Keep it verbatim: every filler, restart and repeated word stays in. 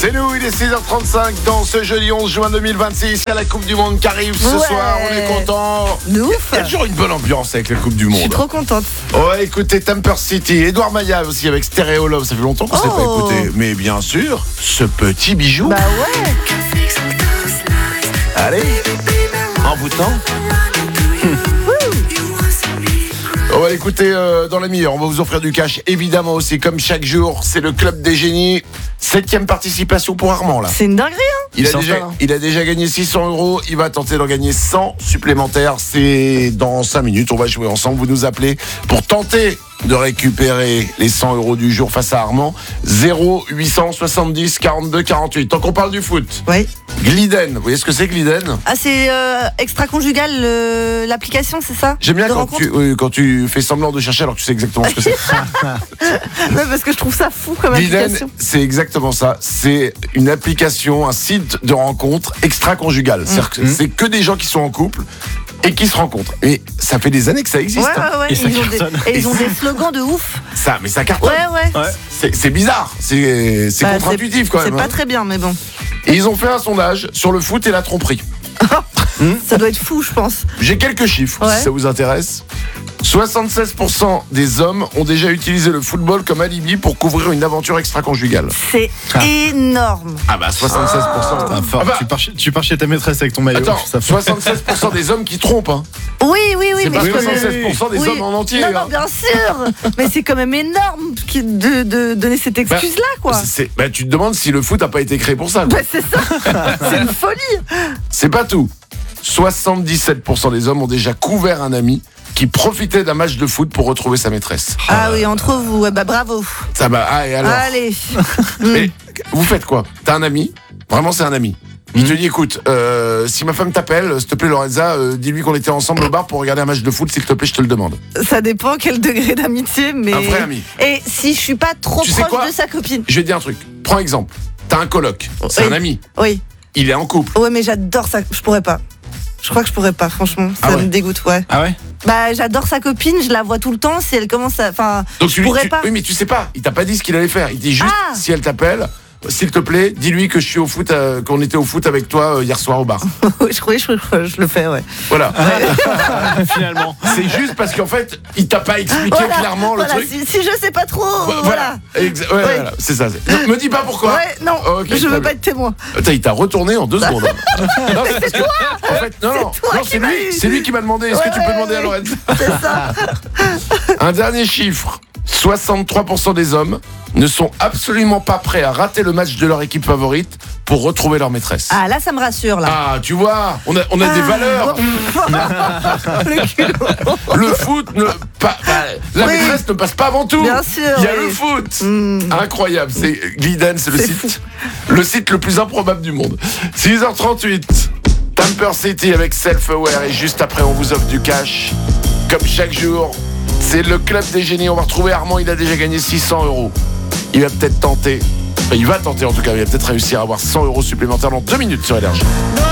C'est nous, il est six heures trente-cinq dans ce jeudi onze juin deux mille vingt-six. Il y a la Coupe du Monde qui arrive ce Ouais. soir, on est content. Ouf. Il y a toujours une bonne ambiance avec la Coupe du Je suis Monde. trop contente. Ouais, écoutez, Temper City, Edouard Maillard aussi avec Stéréo Love, ça fait longtemps qu'on ne s'est pas Oh. écouté. Mais bien sûr, ce petit bijou. Bah ouais. Allez, envoûtant. On va l'écouter euh, dans la meilleure. On va vous offrir du cash, évidemment aussi, comme chaque jour. C'est le Club des Génies. Septième participation pour Armand, là. C'est une dinguerie, hein. Il a, Il déjà, s'en il a déjà gagné six cents euros. Il va tenter d'en gagner cent supplémentaires. C'est dans cinq minutes. On va jouer ensemble. Vous nous appelez pour tenter de récupérer les cent euros du jour face à Armand. zéro huit cent soixante-dix quarante-deux quarante-huit. Tant qu'on parle du foot. Oui. Gliden. Vous voyez ce que c'est, Gliden? Ah, c'est euh, extra-conjugal, le- l'application, c'est ça? J'aime bien De quand rencontre. tu, oui, quand tu fais semblant de chercher alors que tu sais exactement ce que c'est. Ouais, parce que je trouve ça fou comme Gliden, application. c'est exactement ça. C'est une application, un site de rencontre extra-conjugal. C'est-à-dire que c'est que des gens qui sont en couple et qui se rencontrent. Et ça fait des années que ça existe. Ouais, hein. ouais, ouais. Et ça ils ont des, cartonne. et ils Et ont ça- des slogans de ouf. Ça, mais ça cartonne. Ouais, ouais. Ouais. C'est, c'est bizarre. C'est, c'est Bah, contre-intuitif quand C'est même. pas hein. très bien, mais bon. Et ils ont fait un sondage sur le foot et la tromperie. Ça doit être fou, je pense. J'ai quelques chiffres, Ouais. si ça vous intéresse. soixante-seize pour cent des hommes ont déjà utilisé le football comme alibi pour couvrir une aventure extra-conjugale. C'est Ah. énorme. Ah bah soixante-seize pour cent. Ah, fort. Ah bah, tu, pars chez, tu pars chez ta maîtresse avec ton maillot. attends, ça fait- soixante-seize pour cent des hommes qui trompent. Hein. Oui, oui, oui, C'est mais pas je connais- soixante-seize pour cent des Oui. hommes en entier. Non, hein. non, bien sûr. Mais c'est quand même énorme qui- de, de donner cette excuse-là, quoi. C'est- c'est- bah, tu te demandes si le foot n'a pas été créé pour ça. quoi. Bah, c'est ça. C'est une folie. C'est pas tout. soixante-dix-sept pour cent des hommes ont déjà couvert un ami qui profitait d'un match de foot pour retrouver sa maîtresse. Ah oui, entre vous, ouais, bah bravo. Ça va. Ah, et alors Allez. Mais vous faites quoi? T'as un ami? Vraiment, c'est un ami. Il te dit, écoute, euh, si ma femme t'appelle, s'il te plaît Lorenza, euh, dis-lui qu'on était ensemble au bar pour regarder un match de foot, s'il te plaît, je te le demande. Ça dépend quel degré d'amitié, mais. Un vrai ami. Et si je suis pas trop Tu sais quoi proche de sa copine. Je vais te dire un truc. Prends exemple. T'as un coloc. C'est Oui. un ami. Oui. Il est en couple. Ouais, mais j'adore ça. Je pourrais pas. Je crois que je pourrais pas, franchement. Ça Ah ouais. me dégoûte, ouais. Ah ouais. Bah, j'adore sa copine, je la vois tout le temps. Si elle commence à. Enfin, Donc je tu lui- pourrais tu- pas. Oui, mais tu sais pas. Il t'a pas dit ce qu'il allait faire. Il dit juste, Ah. si elle t'appelle, s'il te plaît, dis-lui que je suis au foot, euh, qu'on était au foot avec toi euh, hier soir au bar. Oui, je crois, je, je, je le fais, ouais. Voilà. Finalement. C'est juste parce qu'en fait, il t'a pas expliqué Voilà, clairement le voilà, truc. Si, si je sais pas trop, Voilà. voilà. Exa- ouais, Ouais. voilà, c'est ça. c'est- Ne me dis pas pourquoi. Ouais, non, Ok, je très veux bien. pas être témoin. Attends, il t'a retourné en deux secondes. Non, mais parce que, en fait, non, non, toi non, qui c'est m'as lui, eu. c'est lui qui m'a demandé. Est-ce Ouais, que tu peux ouais, demander à ouais. Lorenz? C'est ça. Un dernier chiffre. soixante-trois pour cent des hommes ne sont absolument pas prêts à rater le match de leur équipe favorite pour retrouver leur maîtresse. Ah, là, ça me rassure, là. Ah, tu vois, on a, on a des valeurs. Le culot. Le foot, ne, pas, bah, la Oui. maîtresse ne passe pas avant tout. Bien sûr, Il y a oui. le foot. Mm. Incroyable. C'est Gliden, c'est le C'est site, le site le plus improbable du monde. six heures trente-huit. Temper City avec Self-Aware et juste après, on vous offre du cash. Comme chaque jour, c'est le Club des Génies. On va retrouver Armand. Il a déjà gagné six cents euros. Il va peut-être tenter. Enfin, il va tenter en tout cas. Il va peut-être réussir à avoir cent euros supplémentaires dans deux minutes sur Énergie.